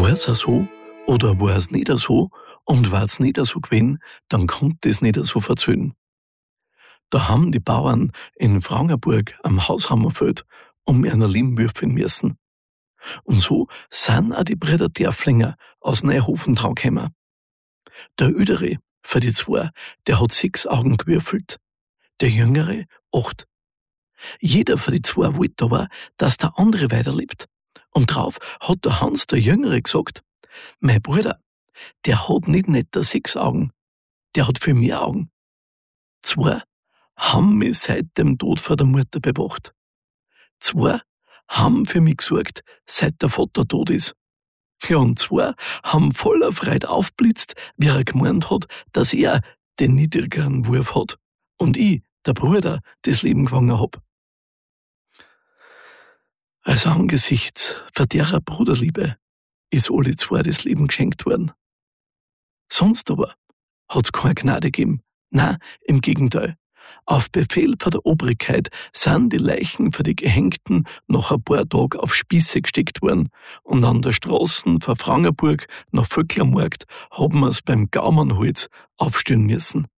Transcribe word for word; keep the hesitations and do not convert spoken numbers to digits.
War's auch so oder war's nicht so? Und war's nicht so gewesen, dann konnte es nicht so verzöhnen. Da haben die Bauern in Frangerburg am Haushammerfeld um ihren Leben würfeln müssen. Und so sind auch die Brüder Derflinger aus Neuhofen draufgekommen. Der Ödere, für die zwei, der hat sechs Augen gewürfelt, der Jüngere acht. Jeder von die zwei wollte aber, dass der andere weiterlebt. Und drauf hat der Hans, der Jüngere, gesagt, mein Bruder, der hat nicht nicht der sechs Augen, der hat viel mehr Augen. Zwei haben mich seit dem Tod von der Mutter bewacht. Zwei haben für mich gesorgt, seit der Vater tot ist. Ja, und zwei haben voller Freude aufblitzt, wie er gemeint hat, dass er den niedrigeren Wurf hat und ich, der Bruder, das Leben gewonnen hab. Also angesichts von derer Bruderliebe ist alle zwei das Leben geschenkt worden. Sonst aber hat's keine Gnade gegeben. Nein, im Gegenteil. Auf Befehl von der Obrigkeit sind die Leichen für die Gehängten nach ein paar Tagen auf Spieße gesteckt worden und an der Straße von Frangerburg nach Vöcklermarkt haben wir's beim Gaumannholz aufstehen müssen.